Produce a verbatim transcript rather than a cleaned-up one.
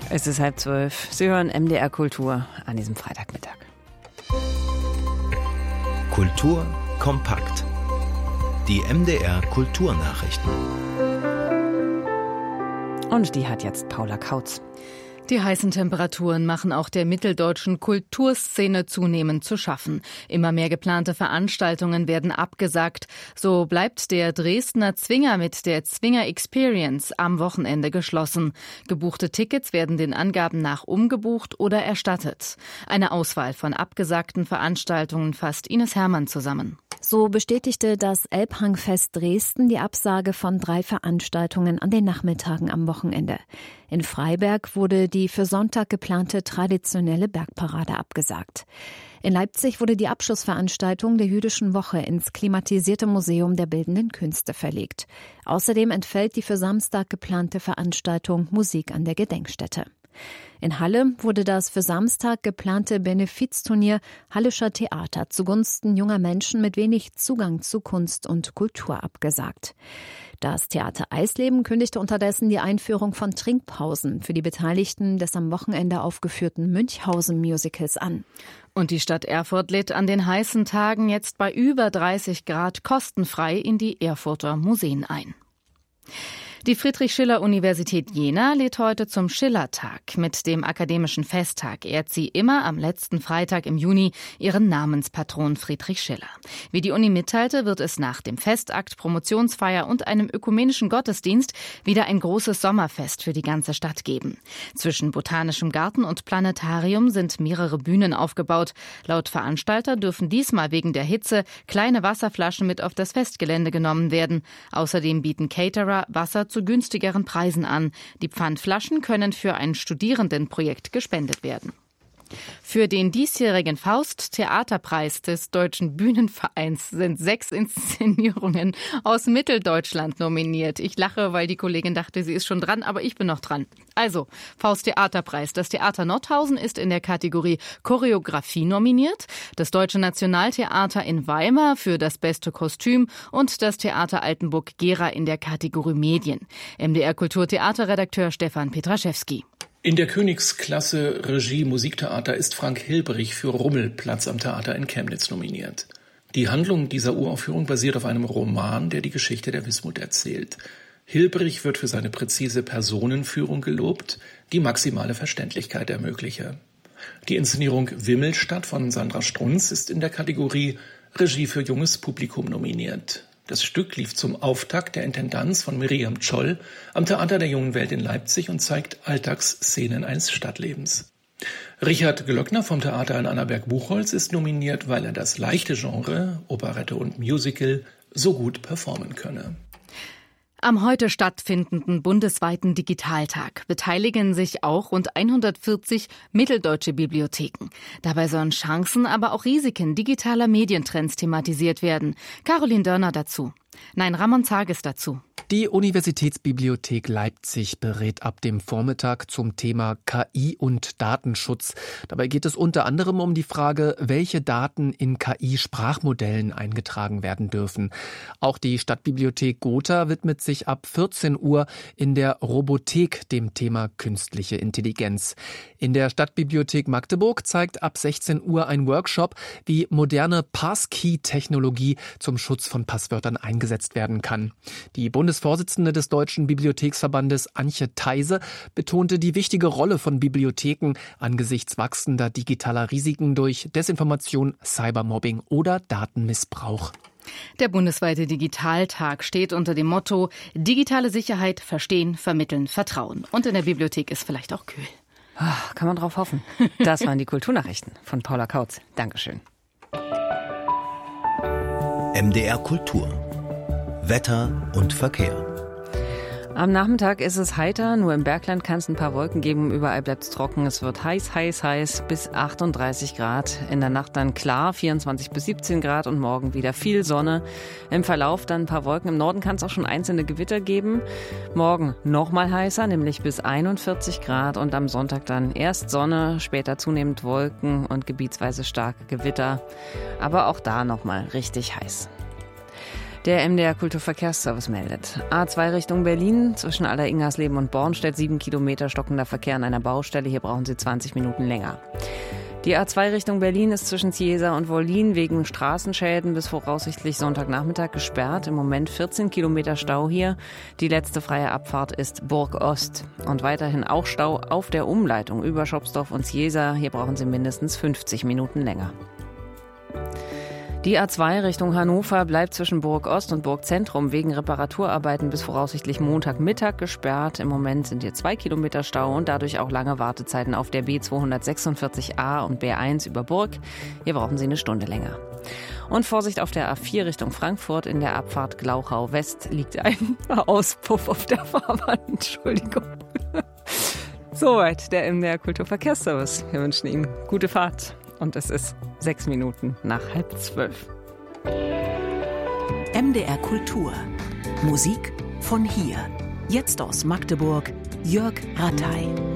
Es ist halb zwölf. Sie hören M D R Kultur an diesem Freitagmittag. Kultur kompakt. Die M D R Kulturnachrichten. Und die hat jetzt Paula Kautz. Die heißen Temperaturen machen auch der mitteldeutschen Kulturszene zunehmend zu schaffen. Immer mehr geplante Veranstaltungen werden abgesagt. So bleibt der Dresdner Zwinger mit der Zwinger Experience am Wochenende geschlossen. Gebuchte Tickets werden den Angaben nach umgebucht oder erstattet. Eine Auswahl von abgesagten Veranstaltungen fasst Ines Hermann zusammen. So bestätigte das Elbhangfest Dresden die Absage von drei Veranstaltungen an den Nachmittagen am Wochenende. In Freiberg wurde die für Sonntag geplante traditionelle Bergparade abgesagt. In Leipzig wurde die Abschlussveranstaltung der Jüdischen Woche ins klimatisierte Museum der Bildenden Künste verlegt. Außerdem entfällt die für Samstag geplante Veranstaltung Musik an der Gedenkstätte. In Halle wurde das für Samstag geplante Benefizturnier Hallischer Theater zugunsten junger Menschen mit wenig Zugang zu Kunst und Kultur abgesagt. Das Theater Eisleben kündigte unterdessen die Einführung von Trinkpausen für die Beteiligten des am Wochenende aufgeführten Münchhausen-Musicals an. Und die Stadt Erfurt lädt an den heißen Tagen jetzt bei über dreißig Grad kostenfrei in die Erfurter Museen ein. Die Friedrich-Schiller-Universität Jena lädt heute zum Schillertag. Mit dem akademischen Festtag ehrt sie immer am letzten Freitag im Juni ihren Namenspatron Friedrich Schiller. Wie die Uni mitteilte, wird es nach dem Festakt, Promotionsfeier und einem ökumenischen Gottesdienst wieder ein großes Sommerfest für die ganze Stadt geben. Zwischen Botanischem Garten und Planetarium sind mehrere Bühnen aufgebaut. Laut Veranstalter dürfen diesmal wegen der Hitze kleine Wasserflaschen mit auf das Festgelände genommen werden. Außerdem bieten Caterer Wasser zu günstigeren Preisen an. Die Pfandflaschen können für ein Studierendenprojekt gespendet werden. Für den diesjährigen Faust-Theaterpreis des Deutschen Bühnenvereins sind sechs Inszenierungen aus Mitteldeutschland nominiert. Ich lache, weil die Kollegin dachte, sie ist schon dran, aber ich bin noch dran. Also, Faust-Theaterpreis. Das Theater Nordhausen ist in der Kategorie Choreografie nominiert, das Deutsche Nationaltheater in Weimar für das beste Kostüm und das Theater Altenburg-Gera in der Kategorie Medien. M D R-Kulturtheaterredakteur Stefan Petraschewski. In der Königsklasse Regie Musiktheater ist Frank Hilbrich für Rummelplatz am Theater in Chemnitz nominiert. Die Handlung dieser Uraufführung basiert auf einem Roman, der die Geschichte der Wismut erzählt. Hilbrich wird für seine präzise Personenführung gelobt, die maximale Verständlichkeit ermögliche. Die Inszenierung Wimmelstadt von Sandra Strunz ist in der Kategorie Regie für junges Publikum nominiert. Das Stück lief zum Auftakt der Intendanz von Miriam Scholl am Theater der Jungen Welt in Leipzig und zeigt Alltagsszenen eines Stadtlebens. Richard Glöckner vom Theater in Annaberg-Buchholz ist nominiert, weil er das leichte Genre, Operette und Musical, so gut performen könne. Am heute stattfindenden bundesweiten Digitaltag beteiligen sich auch rund hundertvierzig mitteldeutsche Bibliotheken. Dabei sollen Chancen, aber auch Risiken digitaler Medientrends thematisiert werden. Caroline Dörner dazu. Nein, Ramon Zages dazu. Die Universitätsbibliothek Leipzig berät ab dem Vormittag zum Thema K I und Datenschutz. Dabei geht es unter anderem um die Frage, welche Daten in K I-Sprachmodellen eingetragen werden dürfen. Auch die Stadtbibliothek Gotha widmet sich ab vierzehn Uhr in der Robothek dem Thema künstliche Intelligenz. In der Stadtbibliothek Magdeburg zeigt ab sechzehn Uhr ein Workshop, wie moderne Passkey-Technologie zum Schutz von Passwörtern eingesetzt werden kann. Die Bundesvorsitzende des Deutschen Bibliotheksverbandes Antje Theise betonte die wichtige Rolle von Bibliotheken angesichts wachsender digitaler Risiken durch Desinformation, Cybermobbing oder Datenmissbrauch. Der bundesweite Digitaltag steht unter dem Motto Digitale Sicherheit, Verstehen, Vermitteln, Vertrauen. Und in der Bibliothek ist vielleicht auch kühl. Kann man drauf hoffen. Das waren die Kulturnachrichten von Paula Kautz. Dankeschön. M D R Kultur. Wetter und Verkehr. Am Nachmittag ist es heiter, nur im Bergland kann es ein paar Wolken geben, überall bleibt es trocken. Es wird heiß, heiß, heiß bis achtunddreißig Grad. In der Nacht dann klar, vierundzwanzig bis siebzehn Grad und morgen wieder viel Sonne. Im Verlauf dann ein paar Wolken. Im Norden kann es auch schon einzelne Gewitter geben. Morgen noch mal heißer, nämlich bis einundvierzig Grad und am Sonntag dann erst Sonne, später zunehmend Wolken und gebietsweise starke Gewitter. Aber auch da noch mal richtig heiß. Der M D R Kulturverkehrsservice meldet. A zwei Richtung Berlin, zwischen Aller-Ingersleben und Bornstedt, sieben Kilometer stockender Verkehr an einer Baustelle. Hier brauchen Sie zwanzig Minuten länger. Die A zwei Richtung Berlin ist zwischen Ciesa und Wollin wegen Straßenschäden bis voraussichtlich Sonntagnachmittag gesperrt. Im Moment vierzehn Kilometer Stau hier. Die letzte freie Abfahrt ist Burg Ost. Und weiterhin auch Stau auf der Umleitung über Schopsdorf und Ciesa. Hier brauchen Sie mindestens fünfzig Minuten länger. Die A zwei Richtung Hannover bleibt zwischen Burg Ost und Burg Zentrum wegen Reparaturarbeiten bis voraussichtlich Montagmittag gesperrt. Im Moment sind hier zwei Kilometer Stau und dadurch auch lange Wartezeiten auf der B zweihundertsechsundvierzig A und B eins über Burg. Hier brauchen Sie eine Stunde länger. Und Vorsicht auf der A vier Richtung Frankfurt. In der Abfahrt Glauchau West liegt ein Auspuff auf der Fahrbahn. Entschuldigung. Soweit der M D R Kulturverkehrsservice. Wir wünschen Ihnen gute Fahrt. Und es ist sechs Minuten nach halb zwölf. M D R Kultur. Musik von hier. Jetzt aus Magdeburg, Jörg Rattay.